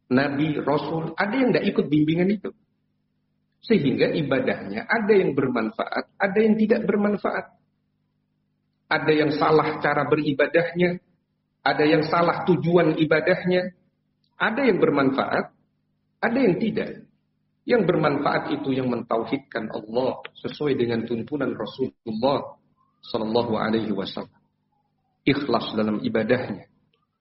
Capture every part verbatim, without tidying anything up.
nabi, rasul, ada yang tidak ikut bimbingan itu. Sehingga ibadahnya ada yang bermanfaat, ada yang tidak bermanfaat. Ada yang salah cara beribadahnya, ada yang salah tujuan ibadahnya, ada yang bermanfaat, ada yang tidak. Yang bermanfaat itu yang mentauhidkan Allah sesuai dengan tuntunan Rasulullah Sallallahu Alaihi Wasallam. Ikhlas dalam ibadahnya.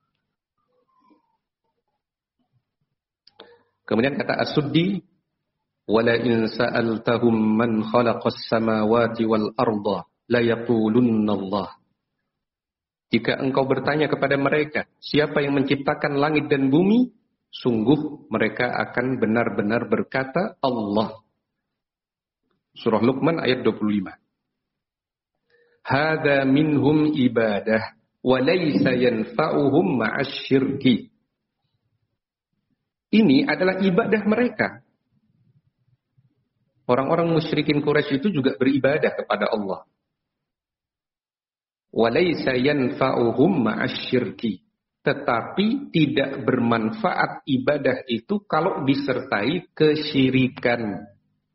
Kemudian kata As-Suddi, wala in sa'altahum man khalaqas samawati wal arda la yaqulunna Allah. Jika engkau bertanya kepada mereka, siapa yang menciptakan langit dan bumi, sungguh mereka akan benar-benar berkata Allah. Surah Luqman ayat dua puluh lima. Hada minhum ibadah wa laysa yanfa'uhum ma'asyirki. Ini adalah ibadah mereka. Orang-orang musyrikin Quraisy itu juga beribadah kepada Allah. Wa laysa yanfa'uhum ma'asyirki. Tetapi tidak bermanfaat ibadah itu kalau disertai kesyirikan.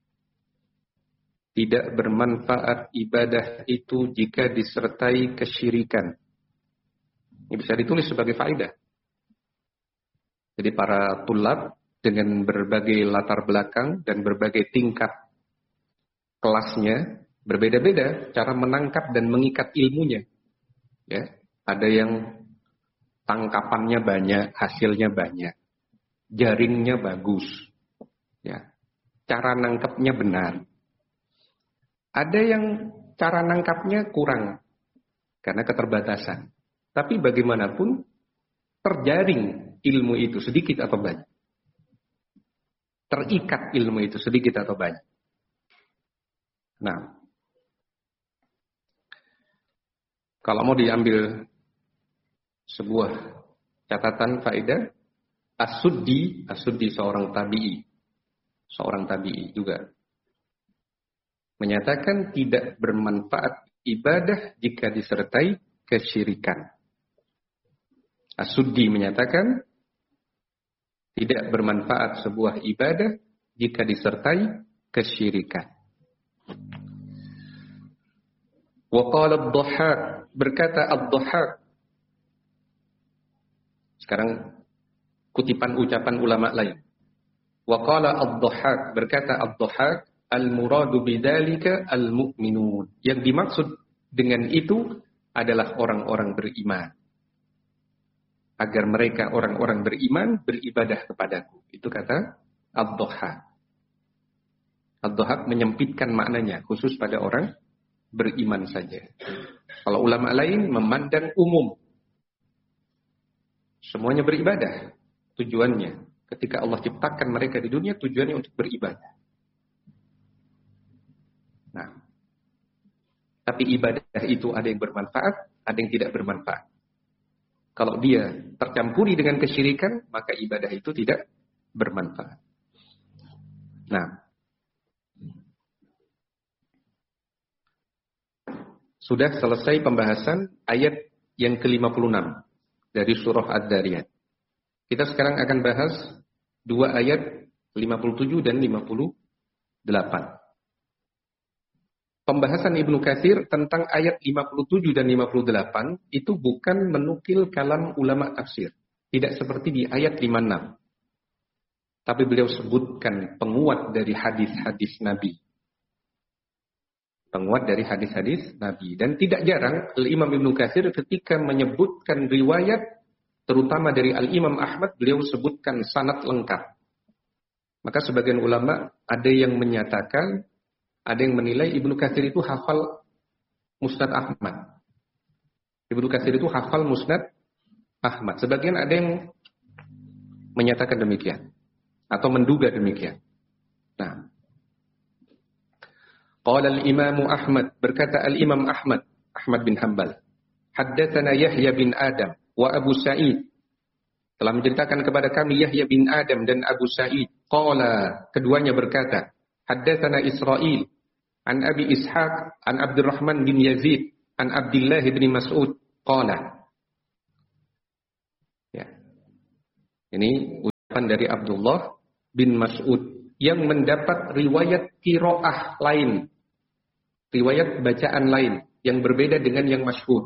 Tidak bermanfaat ibadah itu jika disertai kesyirikan. Ini bisa ditulis sebagai faedah. Jadi para tulab dengan berbagai latar belakang dan berbagai tingkat kelasnya berbeda-beda cara menangkap dan mengikat ilmunya. Ya, ada yang tangkapannya banyak, hasilnya banyak, jaringnya bagus, ya, cara nangkapnya benar. Ada yang cara nangkapnya kurang karena keterbatasan. Tapi bagaimanapun terjaring ilmu itu sedikit atau banyak. Terikat ilmu itu sedikit atau banyak. Nah, kalau mau diambil sebuah catatan faedah, As-Suddi, As-Suddi seorang tabi'i, seorang tabi'i juga menyatakan tidak bermanfaat ibadah jika disertai kesyirikan. As-Suddi menyatakan tidak bermanfaat sebuah ibadah jika disertai kesyirikan. Wa qala ad-Dhahhak, berkata ad-Dhahhak. Sekarang kutipan ucapan ulama lain. Wa qala ad-Dhahhak, berkata ad-Dhahhak, al-muradu bidzalika al-mu'minun. Yang dimaksud dengan itu adalah orang-orang beriman. Agar mereka orang-orang beriman beribadah kepadaku. Itu kata ad-Dhahhak. Ad-Dhahhak menyempitkan maknanya khusus pada orang beriman saja. Kalau ulama lain memandang umum. Semuanya beribadah. Tujuannya ketika Allah ciptakan mereka di dunia, tujuannya untuk beribadah. Nah, tapi ibadah itu ada yang bermanfaat, ada yang tidak bermanfaat. Kalau dia tercampuri dengan kesyirikan, maka ibadah itu tidak bermanfaat. Nah, sudah selesai pembahasan ayat yang ke lima puluh enam dari surah Ad-Dariyat. Kita sekarang akan bahas dua ayat lima puluh tujuh dan lima puluh delapan. Pembahasan Ibnu Katsir tentang ayat lima puluh tujuh dan lima puluh delapan itu bukan menukil kalam ulama tafsir. Tidak seperti di ayat lima puluh enam. Tapi beliau sebutkan penguat dari hadis-hadis Nabi. Penguat dari hadis-hadis Nabi. Dan tidak jarang Al-Imam Ibnu Katsir ketika menyebutkan riwayat, terutama dari Al-Imam Ahmad, beliau sebutkan sanad lengkap. Maka sebagian ulama ada yang menyatakan, ada yang menilai Ibnu Katsir itu hafal Musnad Ahmad. Ibnu Katsir itu hafal Musnad Ahmad. Sebagian ada yang menyatakan demikian. Atau menduga demikian. Nah. Qala al-Imam Ahmad, berkata al-Imam Ahmad, Ahmad bin Hanbal. Haddatsana Yahya bin Adam wa Abu Sa'id. Telah menceritakan kepada kami Yahya bin Adam dan Abu Sa'id. Qala, keduanya berkata, Haddatsana Israil an Abi Ishaq an Abdurrahman bin Yazid an Abdullah bin Mas'ud qala. Ya. Ini ucapan perkataan dari Abdullah bin Mas'ud yang mendapat riwayat qiraah lain, riwayat bacaan lain yang berbeda dengan yang masyhur.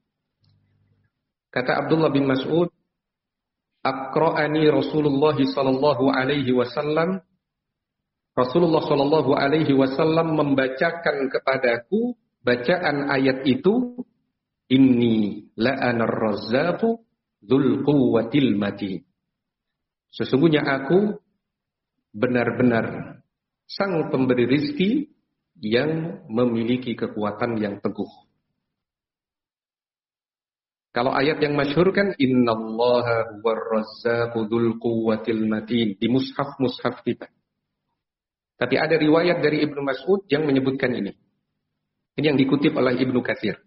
Kata Abdullah bin Mas'ud, "Aqra'ani Rasulullah sallallahu alaihi wasallam." Rasulullah sallallahu alaihi wasallam membacakan kepadaku bacaan ayat itu, "Inni la'anar razzaqu dzul quwwatil matin." Sesungguhnya aku benar-benar sang pemberi rizki yang memiliki kekuatan yang teguh. Kalau ayat yang masyhur kan innallaha huwar razzaqu dzul quwwatil matin di mushaf-mushaf kita. Tapi ada riwayat dari Ibnu Mas'ud yang menyebutkan ini. Ini yang dikutip oleh Ibnu Katsir.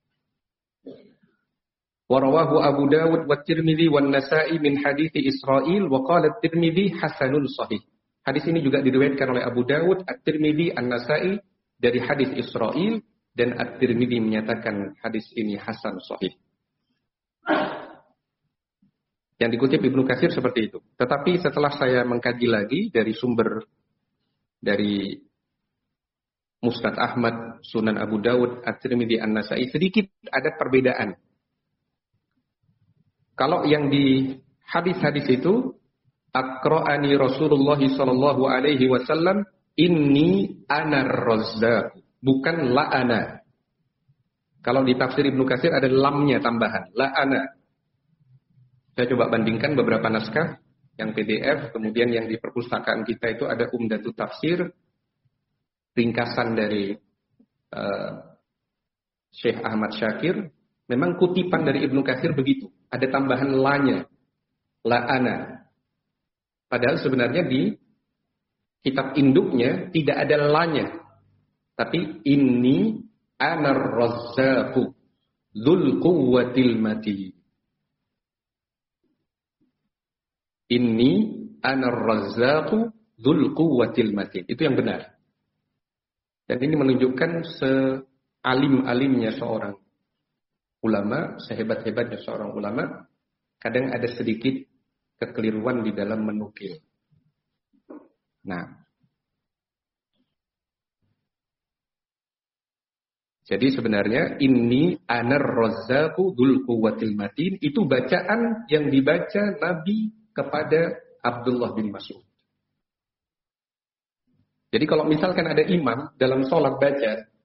Wa rawahu Abu Dawud wa Tirmidzi wan Nasa'i min hadits Israil wa qala Tirmidzi hasanun sahih. Hadis ini juga diriwayatkan oleh Abu Dawud, At-Tirmidzi, An-Nasa'i dari hadis Israil, dan At-Tirmidzi menyatakan hadis ini hasan sahih. Yang dikutip Ibnu Katsir seperti itu. Tetapi setelah saya mengkaji lagi dari sumber dari Musnad Ahmad, Sunan Abu Dawud, At-Tirmidzi, An-Nasa'i, sedikit ada perbedaan. Kalau yang di hadis-hadis itu, aqra'ani Rasulullah sallallahu alaihi wasallam, inni anar razzaq, bukan la'ana. Kalau di tafsir Ibnu Katsir ada lamnya tambahan, la'ana. Saya coba bandingkan beberapa naskah yang P D F, kemudian yang di perpustakaan kita itu ada Umdatut Tafsir, ringkasan dari uh, Syekh Ahmad Syakir. Memang kutipan dari Ibnu Katsir begitu, ada tambahan la-nya, la'ana. Padahal sebenarnya di kitab induknya tidak ada la-nya, tapi inni anar razzaqu dzul quwwatil matin. Inni anar razzaqu dzul quwwatil matin. Itu yang benar. Dan ini menunjukkan sealim-alimnya seorang ulama, sehebat-hebatnya seorang ulama, kadang ada sedikit kekeliruan di dalam menukil. Nah, jadi sebenarnya inni anar razzaqu dzul quwwatil matin itu bacaan yang dibaca Nabi kepada Abdullah bin Mas'ud. Jadi kalau misalkan ada imam dalam sholat baca